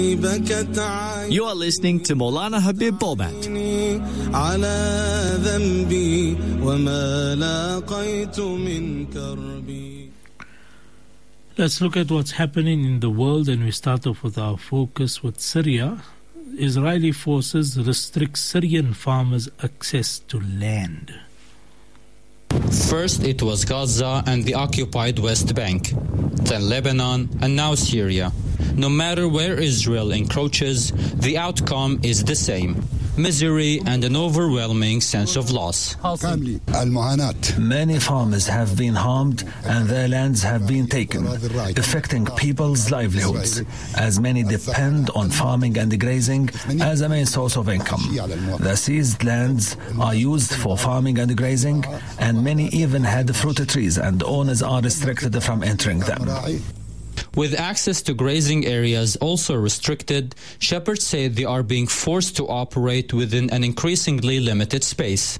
You are listening to Maulana Habib Bobat. Let's look at what's happening in the world, and we start off with our focus with Syria. Israeli forces restrict Syrian farmers' access to land. First it was Gaza and the occupied West Bank, then Lebanon, and now Syria. No matter where Israel encroaches, the outcome is the same: misery and an overwhelming sense of loss. Many farmers have been harmed and their lands have been taken, affecting people's livelihoods, as many depend on farming and grazing as a main source of income. The seized lands are used for farming and grazing, and many even had fruit trees, and owners are restricted from entering them. With access to grazing areas also restricted, shepherds say they are being forced to operate within an increasingly limited space.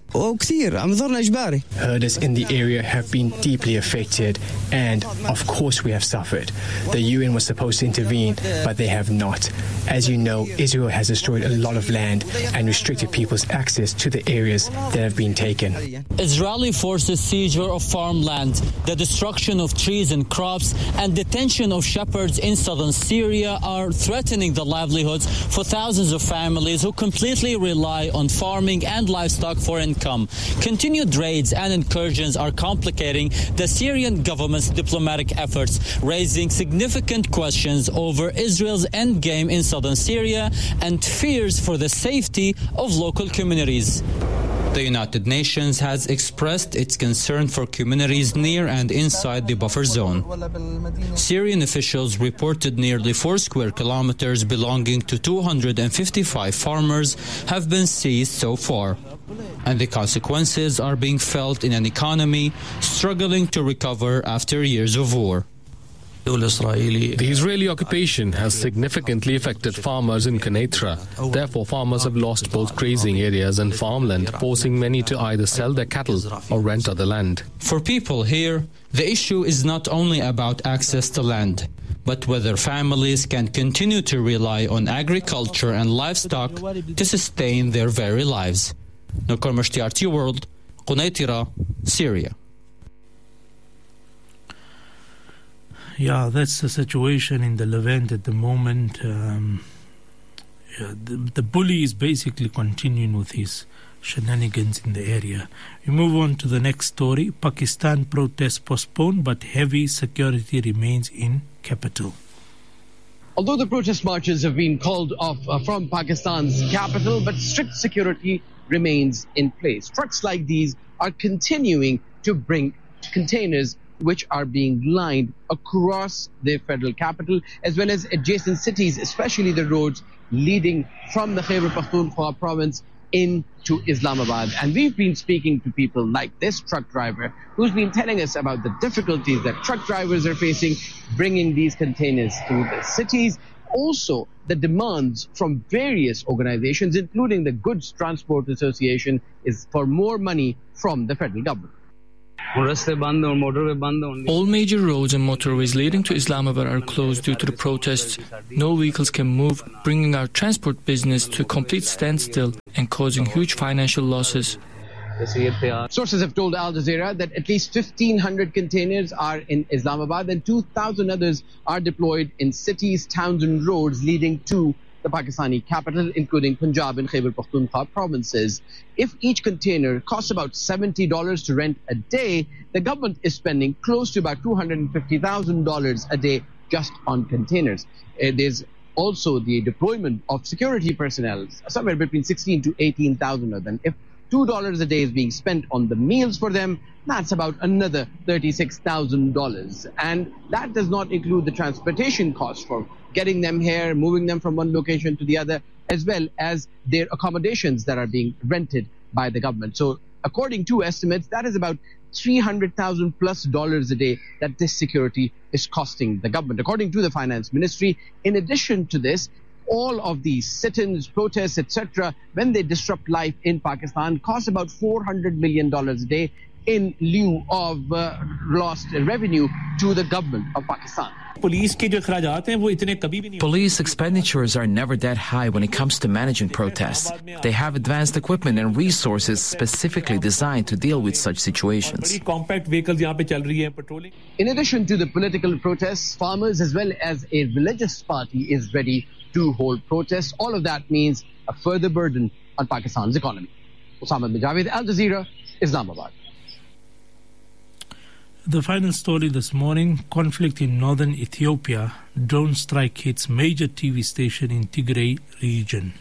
Herders in the area have been deeply affected, and of course we have suffered. The UN was supposed to intervene, but they have not. As you know, Israel has destroyed a lot of land and restricted people's access to the areas that have been taken. Israeli forces' seizure of farmland, the destruction of trees and crops, and detention of shepherds in southern Syria are threatening the livelihoods for thousands of families who completely rely on farming and livestock for income. Continued raids and incursions are complicating the Syrian government's diplomatic efforts, raising significant questions over Israel's endgame in southern Syria and fears for the safety of local communities. The United Nations has expressed its concern for communities near and inside the buffer zone. Syrian officials reported nearly 4 square kilometers belonging to 255 farmers have been seized so far, and the consequences are being felt in an economy struggling to recover after years of war. The Israeli occupation has significantly affected farmers in Quneitra. Therefore, farmers have lost both grazing areas and farmland, forcing many to either sell their cattle or rent other land. For people here, the issue is not only about access to land, but whether families can continue to rely on agriculture and livestock to sustain their very lives. Nokor Mashti World, Quneitra, Syria. Yeah, that's the situation in the Levant at the moment. The bully is basically continuing with his shenanigans in the area. We move on to the next story. Pakistan protests postponed, but heavy security remains in capital. Although the protest marches have been called off from Pakistan's capital, but strict security remains in place. Trucks like these are continuing to bring containers which are being lined across the federal capital, as well as adjacent cities, especially the roads leading from the Khyber Pakhtunkhwa province into Islamabad. And we've been speaking to people like this truck driver who's been telling us about the difficulties that truck drivers are facing bringing these containers through the cities. Also, the demands from various organizations, including the Goods Transport Association, is for more money from the federal government. All major roads and motorways leading to Islamabad are closed due to the protests. No vehicles can move, bringing our transport business to a complete standstill and causing huge financial losses. Sources have told Al Jazeera that at least 1,500 containers are in Islamabad and 2,000 others are deployed in cities, towns and roads leading to the Pakistani capital, including Punjab and Khyber Pakhtunkhwa provinces. If each container costs about $70 to rent a day, the government is spending close to about $250,000 a day just on containers. There's also the deployment of security personnel, somewhere between 16 to 18,000 of them. If $2 a day is being spent on the meals for them, that's about another $36,000. And that does not include the transportation costs for getting them here, moving them from one location to the other, as well as their accommodations that are being rented by the government. So according to estimates, that is about $300,000 plus a day that this security is costing the government, according to the finance ministry. In addition to this, all of these sit-ins, protests, etc., when they disrupt life in Pakistan, cost about $400 million a day. in lieu of lost revenue to the government of Pakistan. Police expenditures are never that high when it comes to managing protests. They have advanced equipment and resources specifically designed to deal with such situations. In addition to the political protests, farmers as well as a religious party is ready to hold protests. All of that means a further burden on Pakistan's economy. Osama bin Javed, Al Jazeera, Islamabad. The final story this morning, conflict in northern Ethiopia. Drone strike hits major TV station in Tigray region.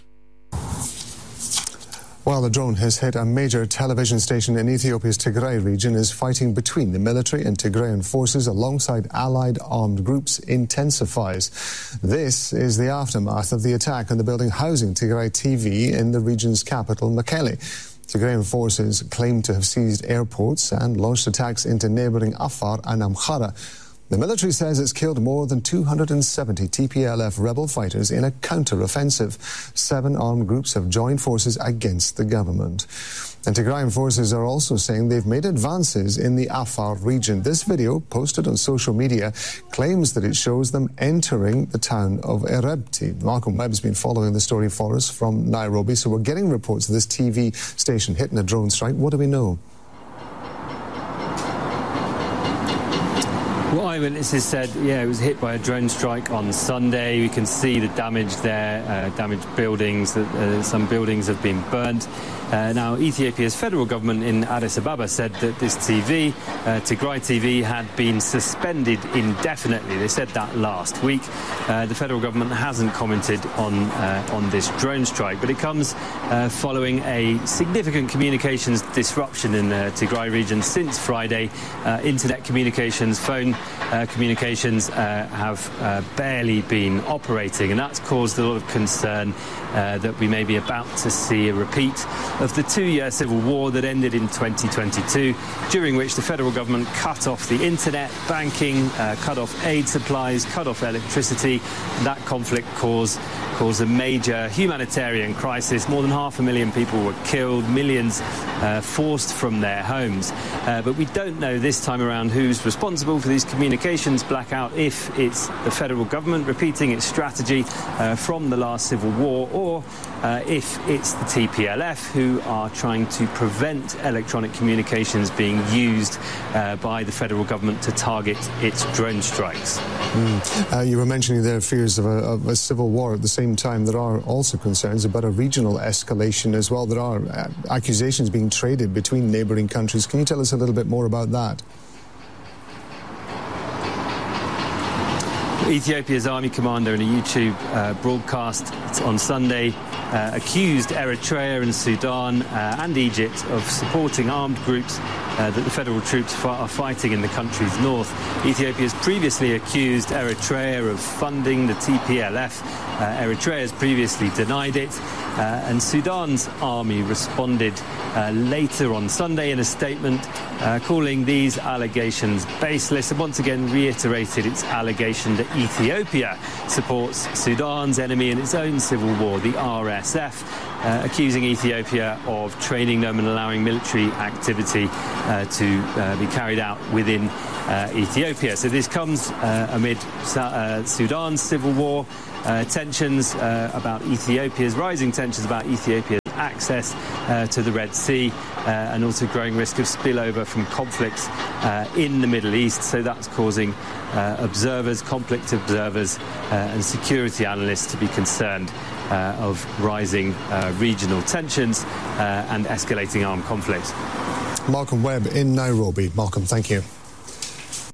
While the drone has hit a major television station in Ethiopia's Tigray region, as fighting between the military and Tigrayan forces alongside allied armed groups intensifies. This is the aftermath of the attack on the building housing Tigray TV in the region's capital, Mekelle. Tigrayan forces claim to have seized airports and launched attacks into neighbouring Afar and Amhara. The military says it's killed more than 270 TPLF rebel fighters in a counter-offensive. 7 armed groups have joined forces against the government. And Tigrayan forces are also saying they've made advances in the Afar region. This video, posted on social media, claims that it shows them entering the town of Erebti. Malcolm Webb's been following the story for us from Nairobi. So we're getting reports of this TV station hitting a drone strike. What do we know? Well, eyewitnesses said, it was hit by a drone strike on Sunday. We can see the damage there, damaged buildings. Some buildings have been burnt. Now, Ethiopia's federal government in Addis Ababa said that this TV, Tigray TV, had been suspended indefinitely. They said that last week. The federal government hasn't commented on this drone strike, but it comes following a significant communications disruption in the Tigray region since Friday. Internet communications, phone communications have barely been operating, and that's caused a lot of concern that we may be about to see a repeat of the 2-year civil war that ended in 2022, during which the federal government cut off the internet, banking, cut off aid supplies, cut off electricity. That conflict caused a major humanitarian crisis. More than 500,000 people were killed, millions forced from their homes. But we don't know this time around who's responsible for these communications blackout, if it's the federal government repeating its strategy from the last civil war, or if it's the TPLF who are trying to prevent electronic communications being used by the federal government to target its drone strikes. You were mentioning there fears of a civil war. At the same time, there are also concerns about a regional escalation as well. There are accusations being traded between neighbouring countries. Can you tell us a little bit more about that? Ethiopia's army commander in a YouTube broadcast on Sunday accused Eritrea and Sudan and Egypt of supporting armed groups that the federal troops are fighting in the country's north. Ethiopia has previously accused Eritrea of funding the TPLF. Eritrea has previously denied it, and Sudan's army responded later on Sunday in a statement calling these allegations baseless, and once again reiterated its allegation that Ethiopia supports Sudan's enemy in its own civil war, the RSF, accusing Ethiopia of training them and allowing military activity to be carried out within Ethiopia. So this comes amid Sudan's civil war, tensions about Ethiopia's, rising tensions about Ethiopia's access to the Red Sea, and also growing risk of spillover from conflicts in the Middle East. So that's causing observers, conflict observers and security analysts to be concerned of rising regional tensions and escalating armed conflict. Malcolm Webb in Nairobi. Malcolm, thank you.